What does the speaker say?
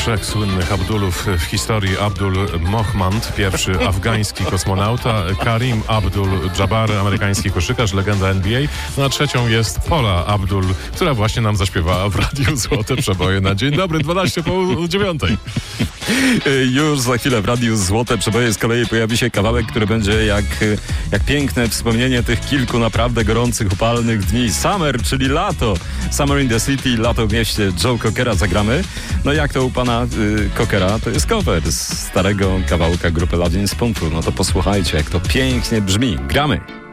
trzech słynnych Abdulów w historii. Abdul Mohmand, pierwszy afgański kosmonauta, Karim Abdul-Jabbar, amerykański koszykarz, legenda NBA. No a trzecią jest Paula Abdul, która właśnie nam zaśpiewała w Radiu Złote Przeboje na dzień dobry, 12:09. Już za chwilę w Radiu Złote Przeboje z kolei pojawi się kawałek, który będzie jak piękne wspomnienie tych kilku naprawdę gorących, upalnych dni. Summer, czyli lato. Summer in the City, lato w mieście. Joe Cockera zagramy. No jak to u pana Cockera? To jest cover z starego kawałka grupy Latin Spoonful. No to posłuchajcie, jak to pięknie brzmi. Gramy!